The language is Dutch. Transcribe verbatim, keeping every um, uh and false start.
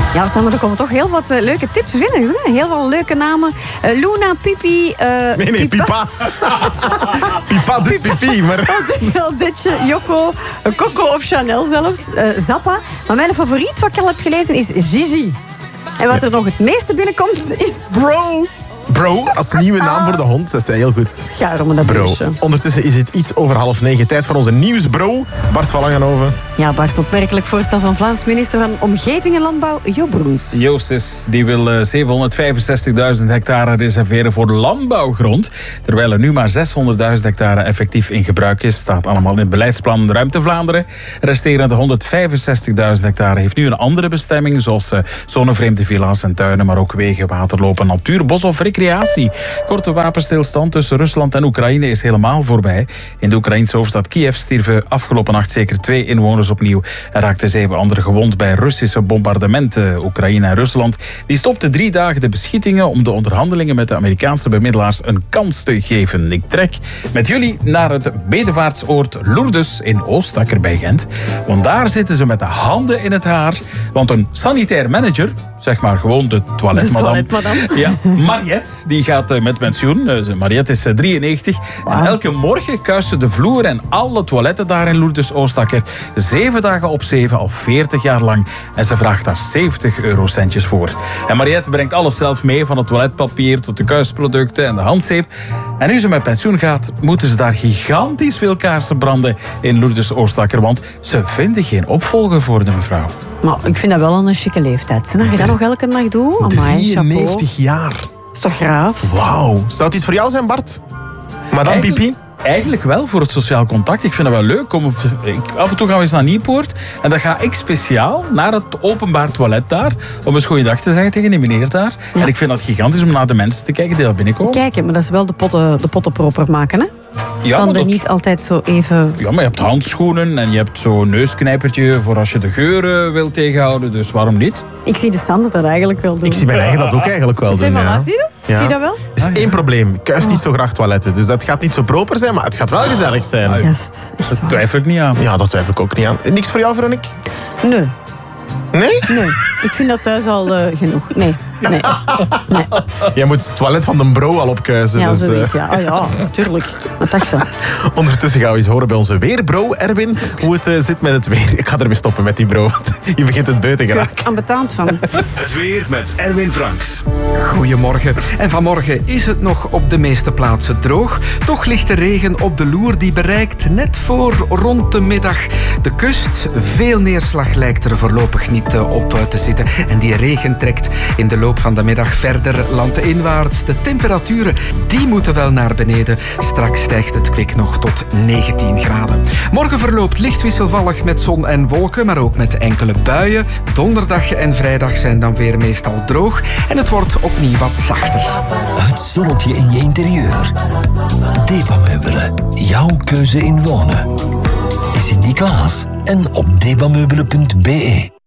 Ja, Sander, er komen toch heel wat uh, leuke tips binnen. Hè? Heel veel leuke namen. Uh, Luna, Pipi... Uh, nee, nee, Pipa. Pipa doet Pipi, maar... Aldetje, Joko, Coco of Chanel zelfs. Uh, Zappa. Maar mijn favoriet wat ik al heb gelezen is Gigi. En wat er nog het meeste binnenkomt is Bro. Bro, als nieuwe naam voor de hond. Dat is heel goed. Ga om dat Bro. beestje. Ondertussen is het iets over half negen. Tijd voor onze nieuwsbro. Bart van Langenhoven. Ja, Bart, opmerkelijk voorstel van Vlaams minister van Omgeving en Landbouw, Jo Broens. Joostes, die wil zevenhonderdvijfenzestigduizend hectare reserveren voor landbouwgrond. Terwijl er nu maar zeshonderdduizend hectare effectief in gebruik is. Staat allemaal in het beleidsplan Ruimte Vlaanderen. Resterende honderdvijfenzestigduizend hectare heeft nu een andere bestemming. Zoals zonnevreemde villa's en tuinen, maar ook wegen, waterlopen, natuur, bos of recreatie. Korte wapenstilstand tussen Rusland en Oekraïne is helemaal voorbij. In de Oekraïnse hoofdstad Kiev stierven afgelopen nacht zeker twee inwoners opnieuw en raakten zeven anderen gewond bij Russische bombardementen. Oekraïne en Rusland die stopten drie dagen de beschietingen om de onderhandelingen met de Amerikaanse bemiddelaars een kans te geven. Ik trek met jullie naar het bedevaartsoord Lourdes in Oostakker bij Gent. Want daar zitten ze met de handen in het haar. Want een sanitair manager, zeg maar gewoon de toiletmadam, toiletmadam. ja, Mariette, die gaat met pensioen. Mariette is drieënnegentig. Wow. En elke morgen kuist ze de vloer en alle toiletten daar in Lourdes Oostakker. Zeven dagen op zeven, al veertig jaar lang. En ze vraagt daar zeventig eurocentjes voor. En Mariette brengt alles zelf mee, van het toiletpapier tot de kuisproducten en de handzeep. En nu ze met pensioen gaat, moeten ze daar gigantisch veel kaarsen branden in Lourdes Oostakker. Want ze vinden geen opvolger voor de mevrouw. Maar ik vind dat wel een chique leeftijd. Als je dat nog elke dag doet, amai, drieënnegentig jaar. Is toch graaf? Wauw. Zou het iets voor jou zijn, Bart? Madame Eigenlijk, Pipi? Eigenlijk wel, voor het sociaal contact. Ik vind het wel leuk. Om, ik, af en toe gaan we eens naar Nieuwpoort. En dan ga ik speciaal naar het openbaar toilet daar. Om eens goeiedag te zeggen tegen die meneer daar. Ja. En ik vind dat gigantisch om naar de mensen te kijken die daar binnenkomen. Kijken, maar dat is wel de potten, de potten proper maken, hè? Ja, kan er dat... niet altijd zo even... Ja, maar je hebt handschoenen en je hebt zo'n neusknijpertje voor als je de geuren wilt tegenhouden. Dus waarom niet? Ik zie de Sander dat eigenlijk wel doen. Ik zie mijn eigen dat ook eigenlijk wel doen, ja. ja. Zie je? Ja. Zie je dat wel? Er is Ah, één ja. probleem. Ik kuis niet zo graag toiletten. Dus dat gaat niet zo proper zijn, maar het gaat wel gezellig zijn. Ah, Juist, echt Dat waar. twijfel ik niet aan. Ja, dat twijfel ik ook niet aan. Niks voor jou, Veronique? Nee, Nee? nee. Ik vind dat thuis al uh, genoeg. Nee, nee, nee. Jij moet het toilet van de bro al opkuisen. Ja, dus, zo uh... weet ja. Oh ja, natuurlijk. Wat dacht je? Ondertussen gaan we eens horen bij onze weerbro, Erwin, hoe het uh, zit met het weer. Ik ga ermee stoppen met die bro. Je begint het beu te Ik geraken. word aan betaald van. Het weer met Erwin Franks. Goedemorgen. En vanmorgen is het nog op de meeste plaatsen droog. Toch ligt de regen op de loer, die bereikt net voor rond de middag de kust. Veel neerslag lijkt er voorlopig niet op te zitten. En die regen trekt in de loop van de middag verder landinwaarts. De temperaturen die moeten wel naar beneden. Straks stijgt het kwik nog tot negentien graden. Morgen verloopt licht wisselvallig met zon en wolken, maar ook met enkele buien. Donderdag en vrijdag zijn dan weer meestal droog. En het wordt opnieuw wat zachter. Het zonnetje in je interieur. Depa-meubelen. Jouw keuze in wonen. Is Sinterklaas en op depameubelen punt be.